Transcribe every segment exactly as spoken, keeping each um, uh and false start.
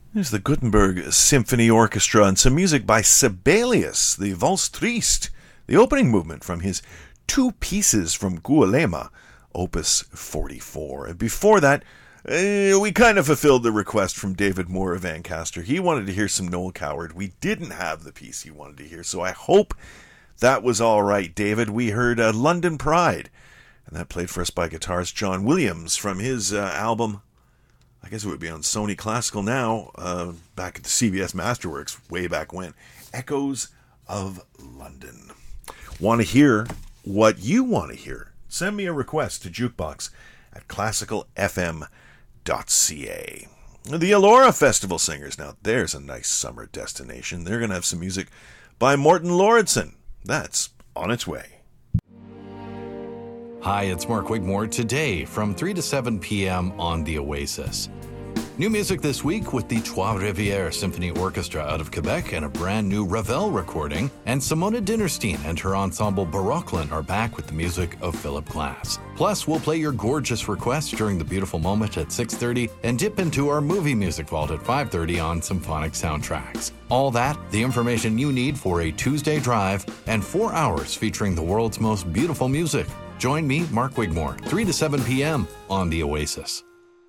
There's the Gutenberg Symphony Orchestra and some music by Sibelius, the Valse Triste, the opening movement from his Two Pieces from Guilema, Opus forty-four. And before that, uh, we kind of fulfilled the request from David Moore of Ancaster. He wanted to hear some Noel Coward. We didn't have the piece he wanted to hear, so I hope that was all right, David. We heard uh, London Pride, and that played for us by guitarist John Williams from his uh, album, I guess it would be on Sony Classical now, uh, back at the C B S Masterworks, way back when. Echoes of London. Want to hear what you want to hear? Send me a request to jukebox at classical f m dot c a. The Elora Festival Singers. Now, there's a nice summer destination. They're going to have some music by Morten Lauridsen. That's on its way. Hi, it's Mark Wigmore today from three to seven p.m. on The Oasis. New music this week with the Trois Rivières Symphony Orchestra out of Quebec and a brand new Ravel recording, and Simona Dinnerstein and her ensemble Barocklin are back with the music of Philip Glass. Plus, we'll play your gorgeous requests during the beautiful moment at six thirty and dip into our movie music vault at five thirty on Symphonic Soundtracks. All that, the information you need for a Tuesday drive, and four hours featuring the world's most beautiful music. Join me, Mark Wigmore, three to seven p.m. on The Oasis.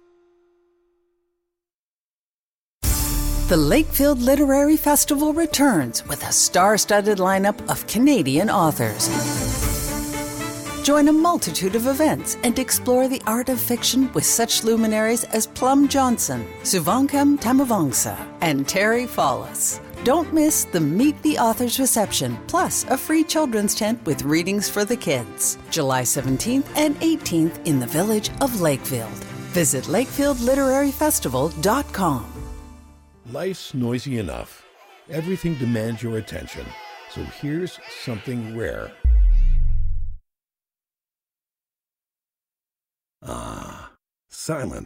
The Lakefield Literary Festival returns with a star-studded lineup of Canadian authors. Join a multitude of events and explore the art of fiction with such luminaries as Plum Johnson, Suvankam Tamavangsa, and Terry Fallis. Don't miss the Meet the Authors reception, plus a free children's tent with readings for the kids. July seventeenth and eighteenth in the village of Lakefield. Visit lakefield literary festival dot com. Life's noisy enough. Everything demands your attention. So here's something rare. Ah, silence.